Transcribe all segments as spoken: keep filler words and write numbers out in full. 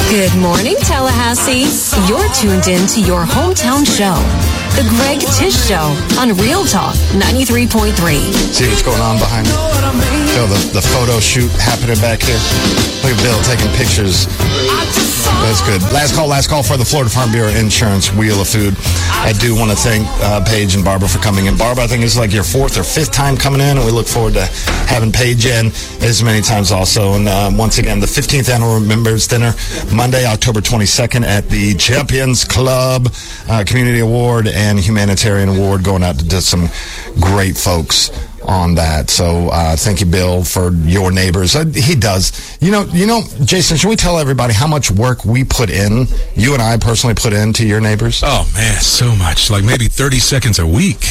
Good morning, Tallahassee. You're tuned in to your hometown show, The Greg Tish Show on Real Talk ninety-three point three. See what's going on behind me? Feel the, the photo shoot happening back here. Look at Bill taking pictures. That's good. Last call, last call for the Florida Farm Bureau Insurance Wheel of Food. I do want to thank uh, Paige and Barbara for coming in. Barbara, I think it's like your fourth or fifth time coming in, and we look forward to having Paige in as many times also. And uh, once again, the fifteenth Annual Members Dinner, Monday, October twenty-second at the Champions Club uh, Community Award and Humanitarian Award, going out to, to some great folks on that. So uh, thank you, Bill, for your neighbors. Uh, he does. You know, you know, Jason, should we tell everybody how much work we put in, you and I personally put into your neighbors? Oh, man, so much. Like maybe thirty seconds a week.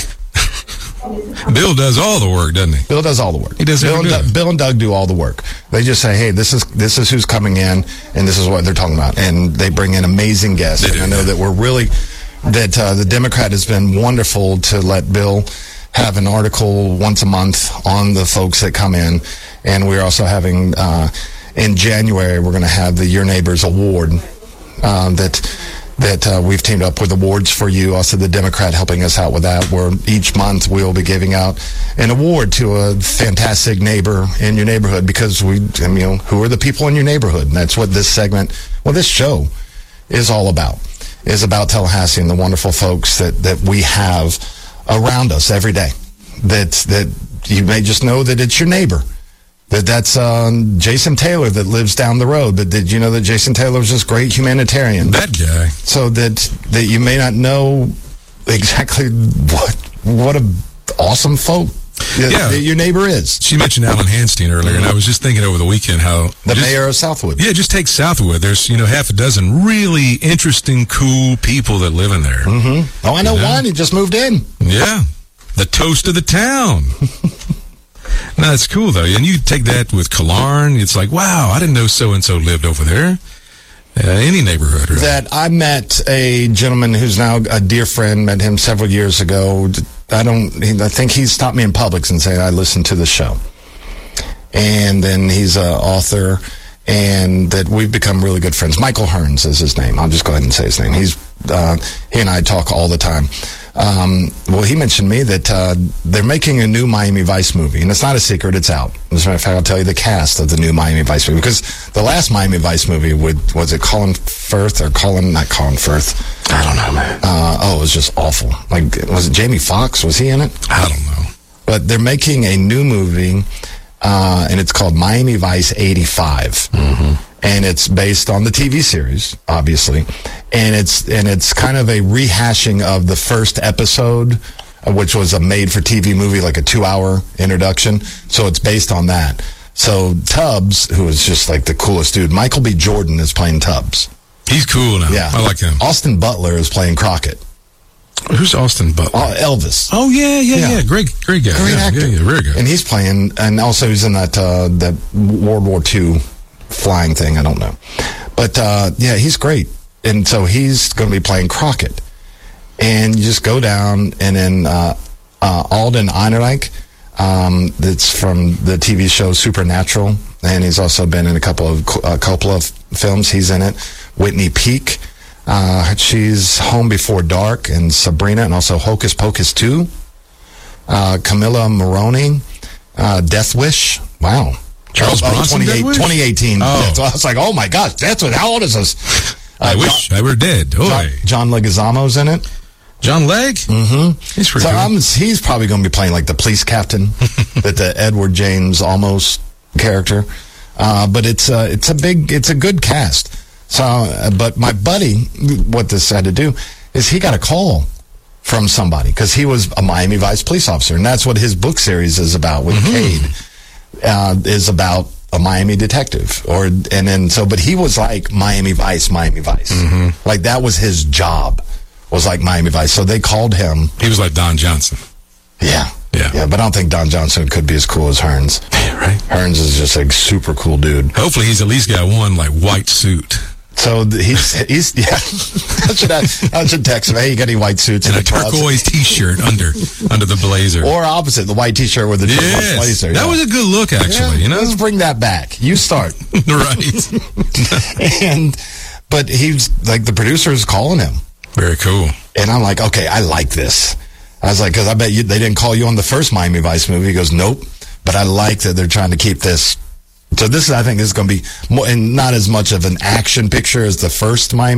Bill does all the work, doesn't he? Bill does all the work. He does Bill and, good. Doug, Bill and Doug do all the work. They just say, hey, this is this is who's coming in, and this is what they're talking about. And they bring in amazing guests. They do, and I know yeah. that we're really, that uh, the Democrat has been wonderful to let Bill have an article once a month on the folks that come in. And we're also having, uh, in January, we're going to have the Your Neighbors Award uh, that that uh, we've teamed up with Awards for You, also the Democrat helping us out with that, where each month we'll be giving out an award to a fantastic neighbor in your neighborhood, because we, I mean, you know, who are the people in your neighborhood? And that's what this segment, well, this show is all about, is about Tallahassee and the wonderful folks that, that we have around us every day. That, that you may just know that it's your neighbor. That that's um, Jason Taylor that lives down the road. But did you know that Jason Taylor is this great humanitarian? That guy. So that that you may not know exactly what what a awesome folk yeah. that your neighbor is. She mentioned Alan Hanstein earlier, and I was just thinking over the weekend how the just, mayor of Southwood. Yeah, just take Southwood. There's you know half a dozen really interesting, cool people that live in there. Mm-hmm. Oh, I know, you know one. He just moved in. Yeah, the toast of the town. No, it's cool, though. And you take that with Killarn, it's like, wow, I didn't know so-and-so lived over there. Uh, any neighborhood, really. That I met a gentleman who's now a dear friend, met him several years ago. I don't, I think he stopped me in Publix and said, I listened to the show. And then he's an author, and that we've become really good friends. Michael Hearns is his name. I'll just go ahead and say his name. He's, uh, he and I talk all the time. Um, well, he mentioned to me that uh, they're making a new Miami Vice movie, and it's not a secret, it's out. As a matter of fact, I'll tell you the cast of the new Miami Vice movie, because the last Miami Vice movie, with, was it Colin Firth, or Colin, not Colin Firth? I don't know, man. Uh, oh, it was just awful. Like, was it Jamie Foxx? Was he in it? I don't know. But they're making a new movie, uh, and it's called Miami Vice eighty-five. Mm-hmm. And it's based on the T V series, obviously, and it's and it's kind of a rehashing of the first episode, which was a made-for-T V movie, like a two-hour introduction. So it's based on that. So Tubbs, who is just like the coolest dude, Michael B. Jordan is playing Tubbs. He's cool now. Yeah, I like him. Austin Butler is playing Crockett. Who's Austin Butler? Oh, Elvis. Oh yeah, yeah, yeah. yeah. Great, great guy. Great yeah, actor. Yeah, yeah, very good. And he's playing, and also he's in that uh, that World War Two flying thing. I don't know, but uh, yeah, he's great. And so he's going to be playing Crockett. And you just go down, and then uh, uh, Alden Ehrenreich, um, that's from the T V show Supernatural, and he's also been in a couple of uh, Coppola films. He's in it. Whitney Peak. Uh, she's Home Before Dark and Sabrina, and also Hocus Pocus two. Uh, Camilla Maroney, uh, Death Wish. Wow. Charles oh, Bronson, twenty eighteen. Oh. So I was like, oh my gosh, that's what, how old is this? Uh, I wish John, I were dead. John, John Leguizamo's in it. John Legg? Mm-hmm. He's pretty so cool. I'm, he's probably going to be playing like the police captain, that the Edward James Olmos character. Uh, but it's uh, it's a big, it's a good cast. So, uh, but my buddy, what this had to do is he got a call from somebody, because he was a Miami Vice police officer, and that's what his book series is about with mm-hmm. Cade, uh, is about a Miami detective. Or and then so, but he was like Miami Vice, Miami Vice, mm-hmm. like that was his job, was like Miami Vice. So they called him. He was like Don Johnson. Yeah. Yeah. Yeah, but I don't think Don Johnson could be as cool as Hearns. Yeah, right. Hearns is just a super cool dude. Hopefully he's at least got one like white suit. So the, he's, he's, yeah. I should, I should text him, hey, you got any white suits? And in a turquoise t-shirt under under the blazer. Or opposite, the white t-shirt with the turquoise yes, blazer. That yeah. was a good look, actually. Yeah, you know, let's bring that back. You start. Right. And but he's like, the producer is calling him. Very cool. And I'm like, okay, I like this. I was like, because I bet you they didn't call you on the first Miami Vice movie. He goes, nope. But I like that they're trying to keep this. So this, I think, is going to be more, and not as much of an action picture as the first Miami